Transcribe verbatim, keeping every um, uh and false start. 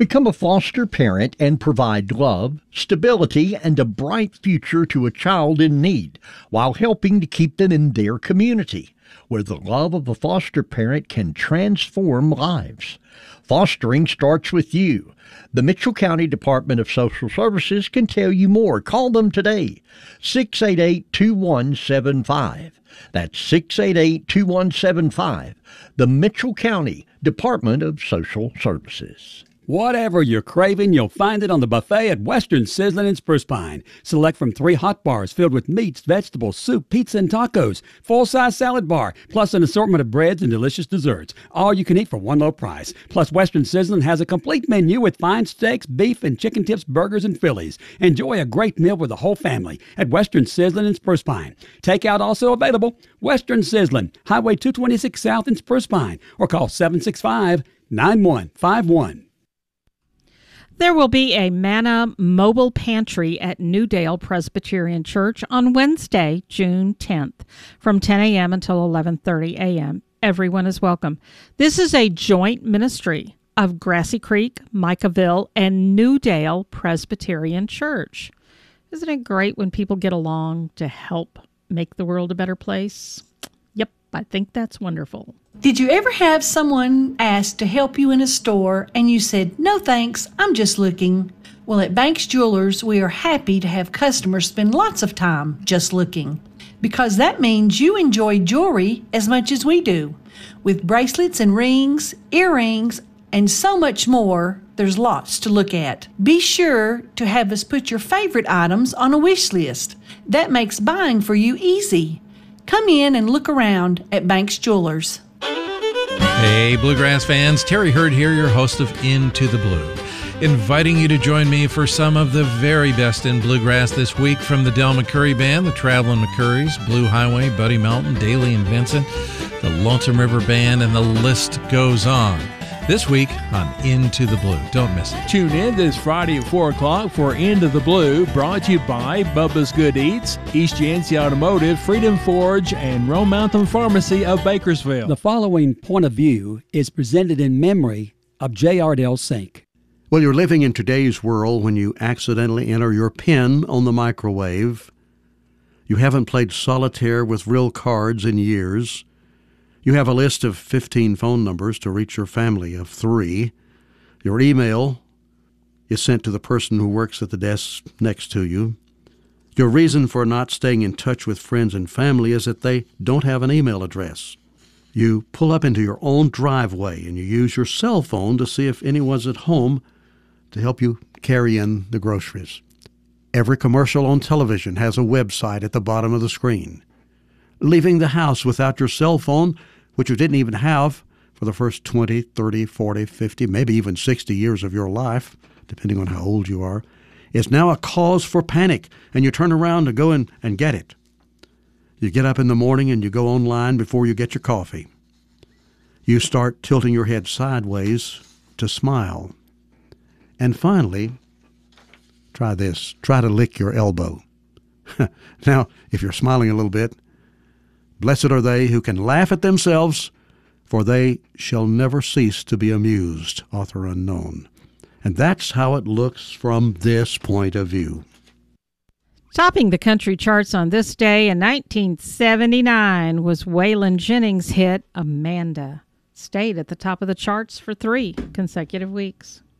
Become a foster parent and provide love, stability, and a bright future to a child in need while helping to keep them in their community, where the love of a foster parent can transform lives. Fostering starts with you. The Mitchell County Department of Social Services can tell you more. Call them today, six eight eight, two one seven five. That's six eight eight, two one seven five. The Mitchell County Department of Social Services. Whatever you're craving, you'll find it on the buffet at Western Sizzlin' in Spruce Pine. Select from three hot bars filled with meats, vegetables, soup, pizza, and tacos. Full-size salad bar, plus an assortment of breads and delicious desserts. All you can eat for one low price. Plus, Western Sizzlin' has a complete menu with fine steaks, beef, and chicken tips, burgers, and Phillies. Enjoy a great meal with the whole family at Western Sizzlin' in Spruce Pine. Takeout also available. Western Sizzlin', Highway two twenty-six South in Spruce Pine, or call seven six five, nine one five one. There will be a manna mobile pantry at Newdale Presbyterian Church on Wednesday, June tenth, from ten a.m. until eleven thirty a.m. Everyone is welcome. This is a joint ministry of Grassy Creek, Micahville, and Newdale Presbyterian Church. Isn't it great when people get along to help make the world a better place? Yep, I think that's wonderful. Did you ever have someone ask to help you in a store and you said, "No thanks, I'm just looking"? Well, at Banks Jewelers, we are happy to have customers spend lots of time just looking, because that means you enjoy jewelry as much as we do. With bracelets and rings, earrings, and so much more, there's lots to look at. Be sure to have us put your favorite items on a wish list. That makes buying for you easy. Come in and look around at Banks Jewelers. Hey, Bluegrass fans, Terry Hurd here, your host of Into the Blue, inviting you to join me for some of the very best in bluegrass this week from the Del McCoury Band, the Traveling McCourys, Blue Highway, Buddy Melton, Daly and Vincent, the Lonesome River Band, and the list goes on. This week on Into the Blue. Don't miss it. Tune in this Friday at four o'clock for Into the Blue, brought to you by Bubba's Good Eats, East Yancey Automotive, Freedom Forge, and Rome Mountain Pharmacy of Bakersville. The following point of view is presented in memory of J. Ardell Sink. Well, you're living in today's world when you accidentally enter your PIN on the microwave. You haven't played solitaire with real cards in years. You have a list of fifteen phone numbers to reach your family of three. Your email is sent to the person who works at the desk next to you. Your reason for not staying in touch with friends and family is that they don't have an email address. You pull up into your own driveway and you use your cell phone to see if anyone's at home to help you carry in the groceries. Every commercial on television has a website at the bottom of the screen. Leaving the house without your cell phone, which you didn't even have for the first twenty, thirty, forty, fifty, maybe even sixty years of your life, depending on how old you are, is now a cause for panic, and you turn around to go in and get it. You get up in the morning and you go online before you get your coffee. You start tilting your head sideways to smile. And finally, try this. Try to lick your elbow. Now, if you're smiling a little bit, blessed are they who can laugh at themselves, for they shall never cease to be amused, author unknown. And that's how it looks from this point of view. Topping the country charts on this day in nineteen seventy-nine was Waylon Jennings' hit, Amanda. Stayed at the top of the charts for three consecutive weeks.